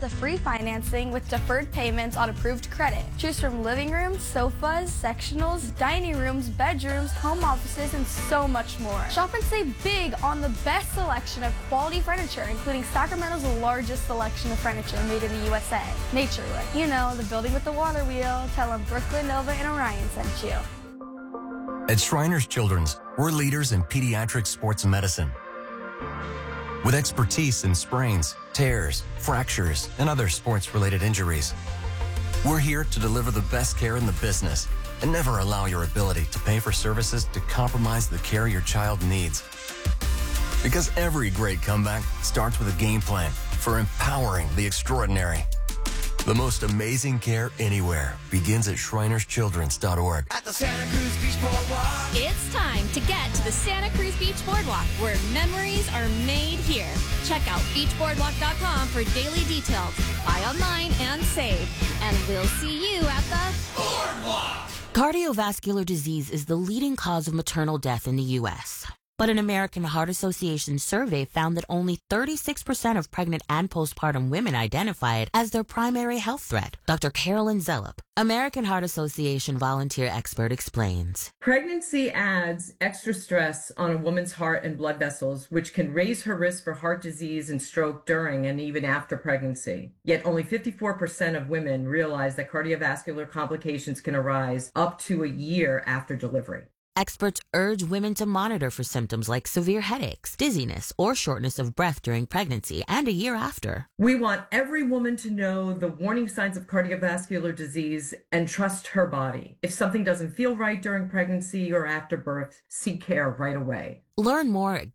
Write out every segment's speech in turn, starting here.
of free financing with deferred payments on approved credit. Choose from living rooms, sofas, sectionals, dining rooms, bedrooms, home offices, and so much more. Shop and save big on the best selection of quality furniture, including Sacramento's largest selection of furniture made in the USA. Naturewood. You know, the building with the water wheel. Tell them Brooklyn, Nova, and Orion sent you. At Shriners Children's, we're leaders in pediatric sports medicine. With expertise in sprains, tears, fractures, and other sports-related injuries. We're here to deliver the best care in the business and never allow your ability to pay for services to compromise the care your child needs. Because every great comeback starts with a game plan for empowering the extraordinary. The most amazing care anywhere begins at shrinerschildrens.org. At the Santa Cruz Beach Boardwalk. It's time to get to the Santa Cruz Beach Boardwalk, where memories are made here. Check out beachboardwalk.com for daily details. Buy online and save. And we'll see you at the Boardwalk. Cardiovascular disease is the leading cause of maternal death in the U.S. But an American Heart Association survey found that only 36% of pregnant and postpartum women identify it as their primary health threat. Dr. Carolyn Zellup, American Heart Association volunteer expert, explains. Pregnancy adds extra stress on a woman's heart and blood vessels, which can raise her risk for heart disease and stroke during and even after pregnancy. Yet only 54% of women realize that cardiovascular complications can arise up to a year after delivery. Experts urge women to monitor for symptoms like severe headaches, dizziness, or shortness of breath during pregnancy and a year after. We want every woman to know the warning signs of cardiovascular disease and trust her body. If something doesn't feel right during pregnancy or after birth, seek care right away. Learn more at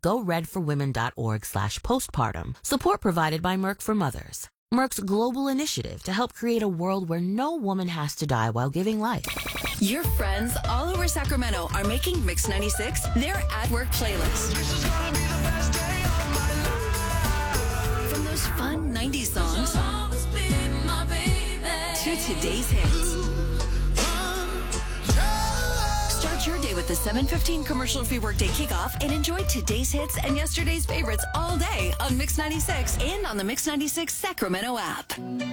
goredforwomen.org/postpartum. Support provided by Merck for Mothers. Merck's global initiative to help create a world where no woman has to die while giving life. Your friends all over Sacramento are making Mix 96 their at-work playlist. This is gonna be the best day of my life. From those fun 90s songs You'll always be my baby. to today's hits. Start your day with the 7:15 commercial-free workday kickoff and enjoy today's hits and yesterday's favorites all day on Mix 96 and on the Mix 96 Sacramento app.